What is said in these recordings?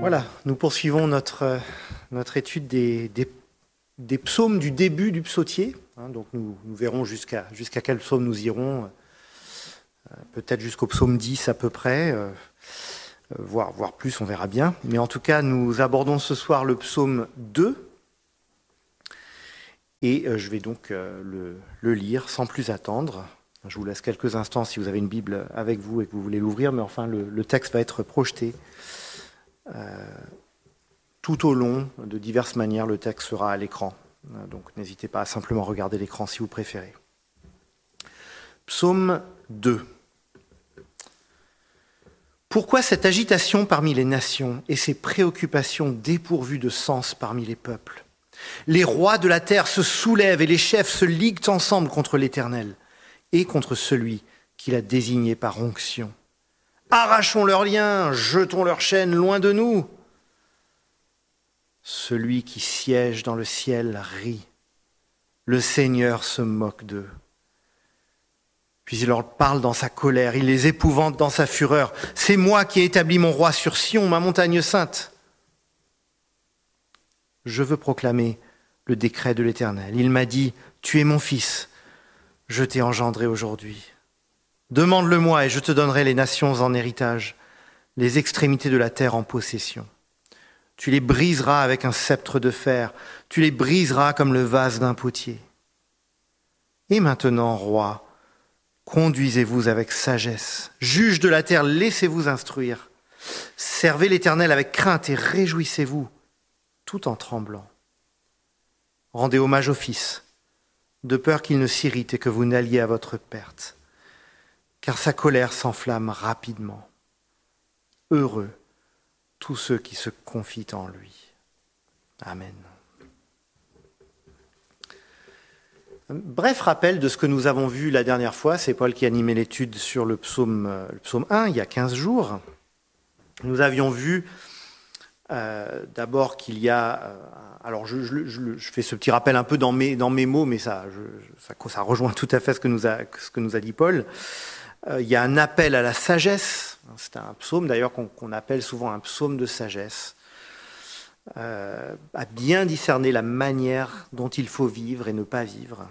Voilà, nous poursuivons notre étude des psaumes du début du psautier. Donc nous verrons jusqu'à quel psaume nous irons, peut-être jusqu'au psaume 10 à peu près, voire plus, on verra bien. Mais en tout cas, nous abordons ce soir le psaume 2. Et je vais donc le lire sans plus attendre. Je vous laisse quelques instants si vous avez une Bible avec vous et que vous voulez l'ouvrir, mais enfin le texte va être projeté tout au long, de diverses manières. Le texte sera à l'écran. Donc n'hésitez pas à simplement regarder l'écran si vous préférez. Psaume 2. Pourquoi cette agitation parmi les nations et ces préoccupations dépourvues de sens parmi les peuples ? Les rois de la terre se soulèvent et les chefs se liguent ensemble contre l'Éternel et contre celui qu'il a désigné par onction. Arrachons leurs liens, jetons leurs chaînes loin de nous. Celui qui siège dans le ciel rit. Le Seigneur se moque d'eux. Puis il leur parle dans sa colère, il les épouvante dans sa fureur. C'est moi qui ai établi mon roi sur Sion, ma montagne sainte. Je veux proclamer le décret de l'Éternel. Il m'a dit, tu es mon fils, je t'ai engendré aujourd'hui. Demande-le-moi et je te donnerai les nations en héritage, les extrémités de la terre en possession. Tu les briseras avec un sceptre de fer, tu les briseras comme le vase d'un potier. Et maintenant, roi, conduisez-vous avec sagesse. Juge de la terre, laissez-vous instruire. Servez l'Éternel avec crainte et réjouissez-vous, tout en tremblant. Rendez hommage au Fils, de peur qu'il ne s'irrite et que vous n'alliez à votre perte, car sa colère s'enflamme rapidement. Heureux tous ceux qui se confient en lui. Amen. Bref rappel de ce que nous avons vu la dernière fois. C'est Paul qui animait l'étude sur le psaume 1, il y a 15 jours. Nous avions vu d'abord qu'il y a... alors je fais ce petit rappel un peu dans mes mots, mais ça rejoint tout à fait ce que nous a dit Paul. Il y a un appel à la sagesse. C'est un psaume d'ailleurs qu'on appelle souvent un psaume de sagesse. À bien discerner la manière dont il faut vivre et ne pas vivre.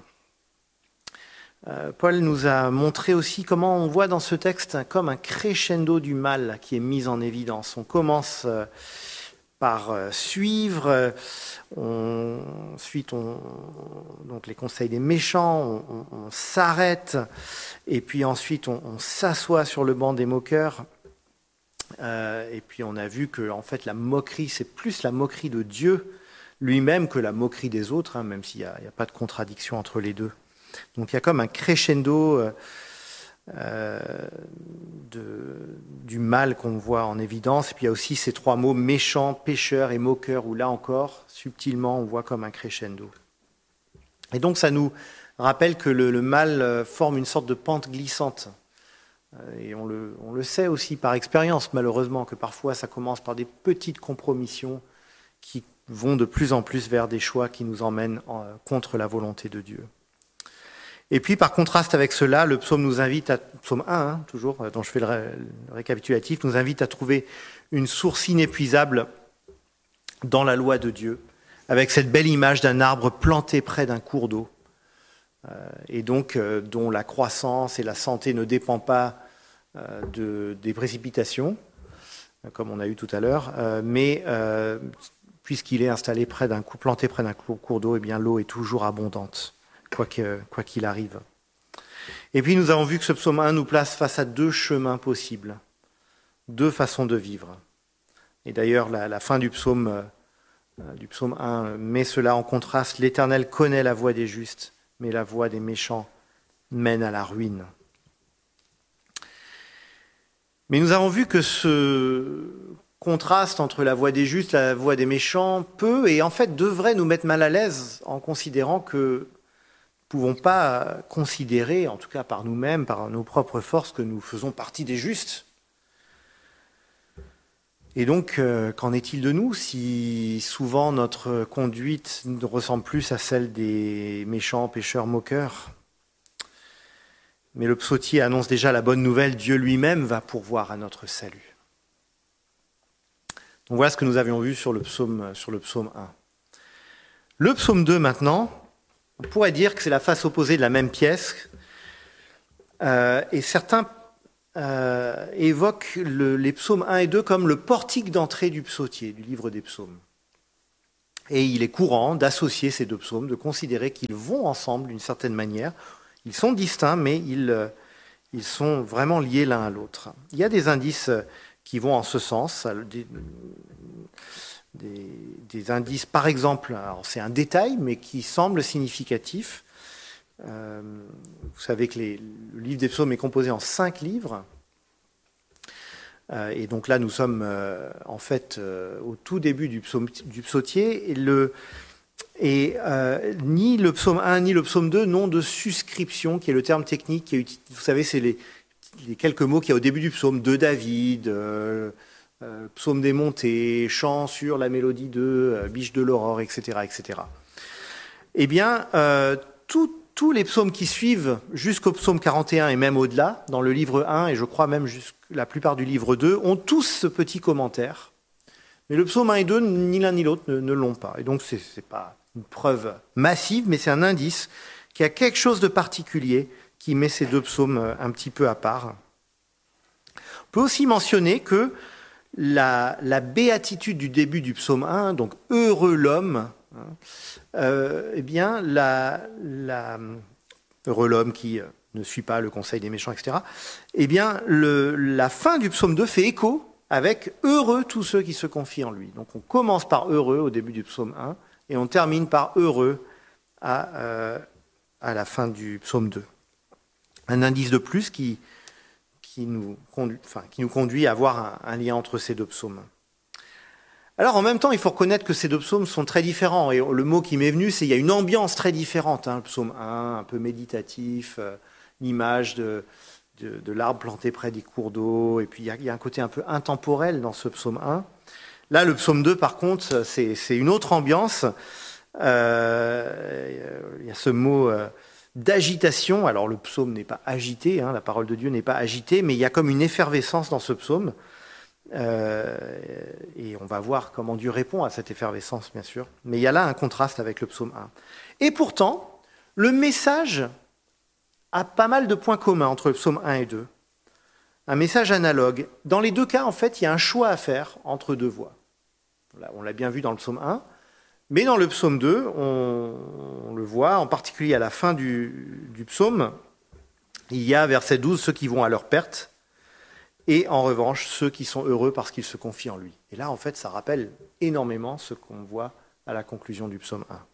Paul nous a montré aussi comment on voit dans ce texte comme un crescendo du mal qui est mis en évidence. On commence par suivre, ensuite donc les conseils des méchants, on s'arrête, et puis ensuite on s'assoit sur le banc des moqueurs. Et puis on a vu que en fait la moquerie, c'est plus la moquerie de Dieu lui-même que la moquerie des autres, même s'il n'y a pas de contradiction entre les deux. Donc il y a comme un crescendo du mal qu'on voit en évidence. Et puis il y a aussi ces trois mots méchant, pécheur et moqueur, où là encore, subtilement, on voit comme un crescendo. Et donc ça nous rappelle que le mal forme une sorte de pente glissante. Et on le sait aussi par expérience, malheureusement, que parfois ça commence par des petites compromissions qui vont de plus en plus vers des choix qui nous emmènent contre la volonté de Dieu. Et puis, par contraste avec cela, le psaume nous invite psaume 1, toujours, dont je fais le récapitulatif, nous invite à trouver une source inépuisable dans la loi de Dieu, avec cette belle image d'un arbre planté près d'un cours d'eau, et donc dont la croissance et la santé ne dépendent pas des précipitations, comme on a eu tout à l'heure, mais puisqu'il est installé planté près d'un cours d'eau, eh bien l'eau est toujours abondante, quoi qu'il arrive. Et puis nous avons vu que ce psaume 1 nous place face à deux chemins possibles, deux façons de vivre. Et d'ailleurs, la fin du psaume 1 met cela en contraste. L'Éternel connaît la voie des justes, mais la voie des méchants mène à la ruine. Mais nous avons vu que ce contraste entre la voie des justes et la voie des méchants peut et en fait devrait nous mettre mal à l'aise en considérant que nous ne pouvons pas considérer, en tout cas par nous-mêmes, par nos propres forces, que nous faisons partie des justes. Et donc, qu'en est-il de nous si souvent notre conduite ressemble plus à celle des méchants, pécheurs, moqueurs ? Mais le psautier annonce déjà la bonne nouvelle, Dieu lui-même va pourvoir à notre salut. Donc voilà ce que nous avions vu sur le psaume 1. Le psaume 2 maintenant, on pourrait dire que c'est la face opposée de la même pièce, et certains évoquent les psaumes 1 et 2 comme le portique d'entrée du psautier, du livre des psaumes. Et il est courant d'associer ces deux psaumes, de considérer qu'ils vont ensemble d'une certaine manière. Ils sont distincts, mais ils sont vraiment liés l'un à l'autre. Il y a des indices qui vont en ce sens, des indices, par exemple, alors c'est un détail, mais qui semble significatif. Vous savez que le livre des psaumes est composé en 5 livres. Et donc là, nous sommes en fait au tout début du psautier. Ni le psaume 1 ni le psaume 2 n'ont de suscription, qui est le terme technique qui est utilisé. Vous savez, c'est les quelques mots qu'il y a au début du psaume, de David, psaume des montées, chant sur la mélodie de biche de l'aurore, etc., etc. Eh bien, tous les psaumes qui suivent jusqu'au psaume 41 et même au-delà, dans le livre 1 et je crois même jusqu'à la plupart du livre 2, ont tous ce petit commentaire. Mais le psaume 1 et 2, ni l'un ni l'autre ne l'ont pas. Et donc, ce n'est pas une preuve massive, mais c'est un indice qu'il y a quelque chose de particulier qui met ces deux psaumes un petit peu à part. On peut aussi mentionner que la béatitude du début du psaume 1, donc « heureux l'homme », eh bien, heureux l'homme qui ne suit pas le conseil des méchants, etc. Eh bien, la fin du psaume 2 fait écho avec « heureux tous ceux qui se confient en lui ». Donc on commence par « heureux » au début du psaume 1 et on termine par « heureux » à la fin du psaume 2. Un indice de plus qui nous conduit à avoir un lien entre ces deux psaumes. Alors en même temps, il faut reconnaître que ces deux psaumes sont très différents. Et le mot qui m'est venu, c'est qu'il y a une ambiance très différente. Le psaume 1, un peu méditatif, l'image de l'arbre planté près des cours d'eau. Et puis il y a un côté un peu intemporel dans ce psaume 1. Là, le psaume 2, par contre, c'est une autre ambiance. Il y a ce mot d'agitation. Alors le psaume n'est pas agité, la parole de Dieu n'est pas agitée, mais il y a comme une effervescence dans ce psaume. Et on va voir comment Dieu répond à cette effervescence, bien sûr. Mais il y a là un contraste avec le psaume 1. Et pourtant, le message a pas mal de points communs entre le psaume 1 et 2. Un message analogue. Dans les deux cas, en fait, il y a un choix à faire entre deux voies. On l'a bien vu dans le psaume 1, mais dans le psaume 2, on le voit, en particulier à la fin du psaume, il y a, verset 12, ceux qui vont à leur perte, et en revanche, ceux qui sont heureux parce qu'ils se confient en lui. Et là, en fait, ça rappelle énormément ce qu'on voit à la conclusion du psaume 1.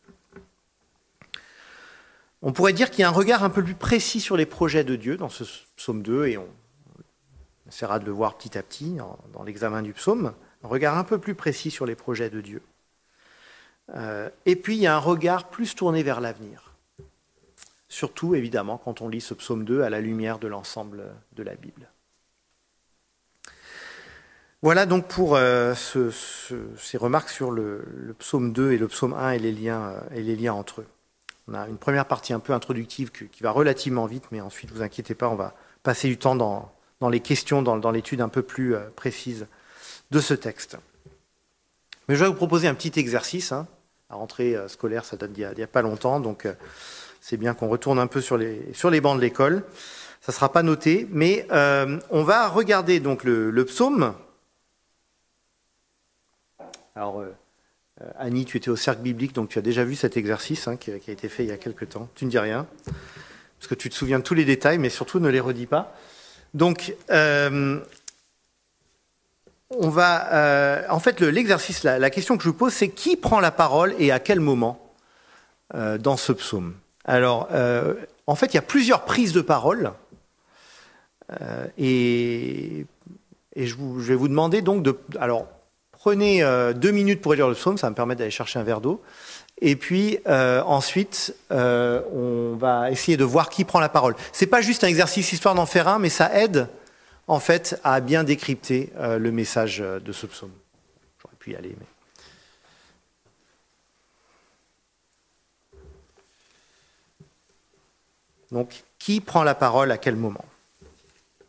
On pourrait dire qu'il y a un regard un peu plus précis sur les projets de Dieu dans ce psaume 2, et on essaiera de le voir petit à petit dans l'examen du psaume, un regard un peu plus précis sur les projets de Dieu. Et puis, il y a un regard plus tourné vers l'avenir. Surtout, évidemment, quand on lit ce psaume 2 à la lumière de l'ensemble de la Bible. Voilà donc pour ces remarques sur le psaume 2 et le psaume 1 et les liens entre eux. On a une première partie un peu introductive qui va relativement vite, mais ensuite, ne vous inquiétez pas, on va passer du temps dans les questions, dans l'étude un peu plus précise de ce texte. Mais je vais vous proposer un petit exercice. La rentrée scolaire, ça date d'il n'y a pas longtemps, donc c'est bien qu'on retourne un peu sur les bancs de l'école. Ça ne sera pas noté, mais on va regarder donc le psaume. Alors, Annie, tu étais au cercle biblique, donc tu as déjà vu cet exercice qui a été fait il y a quelque temps. Tu ne dis rien, parce que tu te souviens de tous les détails, mais surtout ne les redis pas. Donc, on va... en fait, l'exercice, la question que je vous pose, c'est qui prend la parole et à quel moment dans ce psaume? Alors, en fait, il y a plusieurs prises de parole, et je vais vous demander donc de... Alors, prenez 2 minutes pour lire le psaume, ça va me permettre d'aller chercher un verre d'eau. Et puis ensuite, on va essayer de voir qui prend la parole. C'est pas juste un exercice histoire d'en faire un, mais ça aide en fait à bien décrypter le message de ce psaume. J'aurais pu y aller, mais... Donc, qui prend la parole à quel moment?